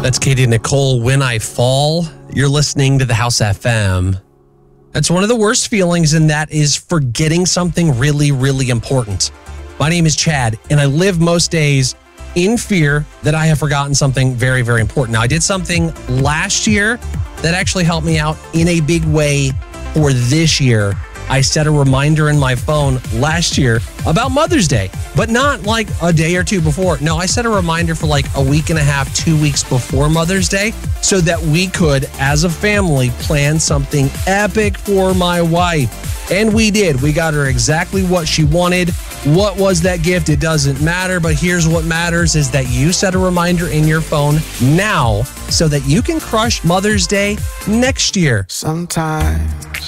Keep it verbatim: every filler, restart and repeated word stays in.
That's Katie Nicole, When I Fall. You're listening to the House F M. That's one of the worst feelings, and that is forgetting something really, really important. My name is Chad, and I live most days in fear that I have forgotten something very, very important. Now, I did something last year that actually helped me out in a big way for this year. I set a reminder in my phone last year about Mother's Day, but not like a day or two before. No, I set a reminder for like a week and a half, two weeks before Mother's Day so that we could, as a family, plan something epic for my wife. And we did. We got her exactly what she wanted. What was that gift? It doesn't matter, but here's what matters is that you set a reminder in your phone now so that you can crush Mother's Day next year. Sometimes